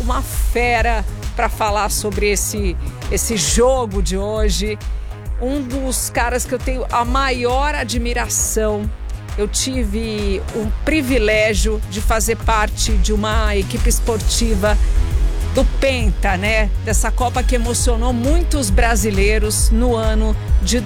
uma fera para falar sobre esse jogo de hoje. Um dos caras que eu tenho a maior admiração. Eu tive o privilégio de fazer parte de uma equipe esportiva do Penta, né? Dessa Copa que emocionou muitos brasileiros no ano de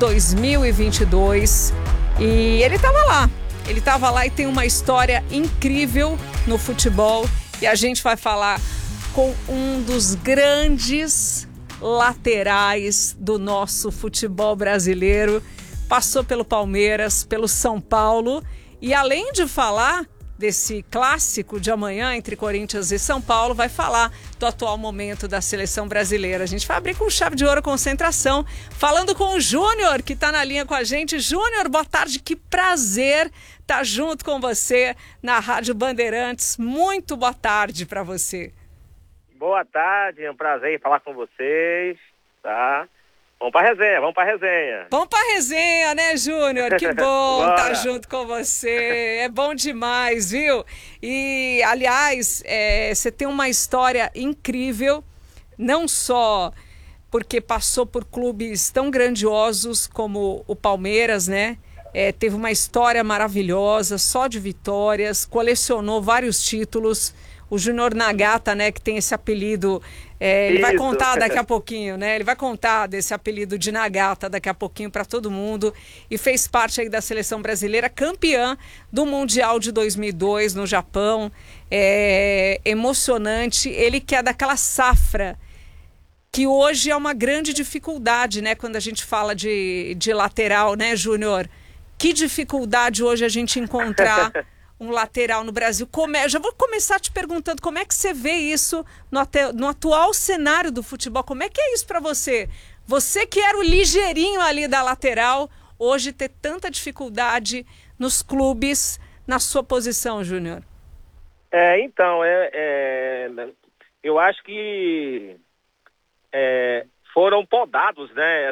2022. E ele estava lá e tem uma história incrível no futebol. E a gente vai falar com um dos grandes laterais do nosso futebol brasileiro. Passou pelo Palmeiras, pelo São Paulo, e além de falar desse clássico de amanhã entre Corinthians e São Paulo, vai falar do atual momento da seleção brasileira. A gente vai abrir com chave de ouro, concentração, falando com o Júnior, que está na linha com a gente. Júnior, boa tarde, que prazer estar junto com você na Rádio Bandeirantes. Muito boa tarde para você. Boa tarde, é um prazer falar com vocês, tá? Vamos pra resenha. Vamos pra resenha, né, Júnior? Que bom estar junto com você. É bom demais, viu? E, aliás, você tem uma história incrível, não só porque passou por clubes tão grandiosos como o Palmeiras, né? Teve uma história maravilhosa, só de vitórias, colecionou vários títulos. O Júnior Nagata, né, que tem esse apelido, ele vai contar daqui a pouquinho, né? Ele vai contar desse apelido de Nagata daqui a pouquinho para todo mundo. E fez parte aí da seleção brasileira, campeã do Mundial de 2002 no Japão. Emocionante. Ele que é daquela safra que hoje é uma grande dificuldade, né? Quando a gente fala de lateral, né, Júnior? Que dificuldade hoje a gente encontrar um lateral no Brasil. Já vou começar te perguntando como é que você vê isso no atual cenário do futebol. Como é que é isso para você? Você que era o ligeirinho ali da lateral, hoje ter tanta dificuldade nos clubes na sua posição, Júnior. Eu acho que foram podados, né,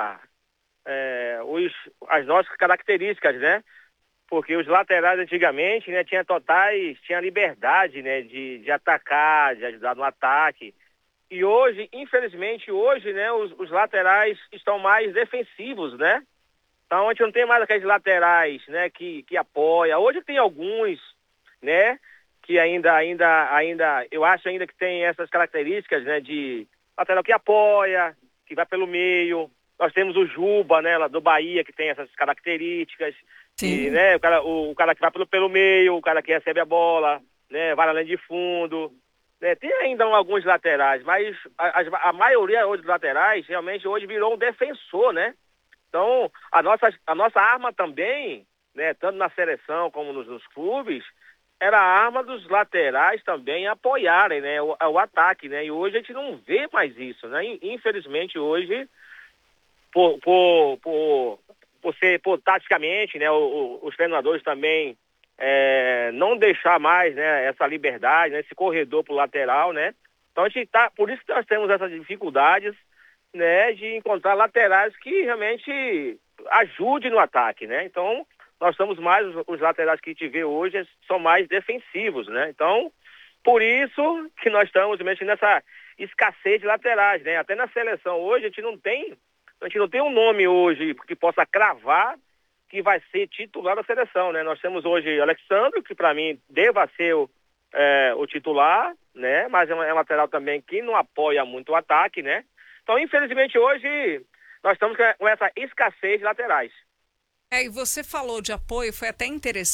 as nossas características, né? Porque os laterais antigamente, né, tinha liberdade, né, de atacar, de ajudar no ataque. E hoje, infelizmente, né, os laterais estão mais defensivos, né? Então a gente não tem mais aqueles laterais, né, que apoia. Hoje tem alguns, né, que ainda, eu acho ainda que tem essas características, né, de lateral que apoia, que vai pelo meio. Nós temos o Juba, né, lá do Bahia, que tem essas características. Sim. E, né, o cara que vai pelo meio, o cara que recebe a bola, né, vai na linha de fundo. Né, tem ainda alguns laterais, mas a maioria hoje dos laterais realmente hoje virou um defensor, né? Então, a nossa arma também, né, tanto na seleção como nos clubes, era a arma dos laterais também apoiarem, né, o ataque, né? E hoje a gente não vê mais isso, né? Infelizmente hoje, taticamente, né, os treinadores também não deixar mais, né, essa liberdade, né, esse corredor pro lateral, né? Então por isso que nós temos essas dificuldades, né, de encontrar laterais que realmente ajudem no ataque, né? Então nós estamos mais, os laterais que a gente vê hoje são mais defensivos, né? Então, por isso que nós estamos realmente nessa escassez de laterais, né? Até na seleção hoje a gente não tem um nome hoje que possa cravar que vai ser titular da seleção, né? Nós temos hoje Alexandre, que para mim deva ser o titular, né? Mas é um lateral também que não apoia muito o ataque, né? Então, infelizmente, hoje nós estamos com essa escassez de laterais. E você falou de apoio, foi até interessante.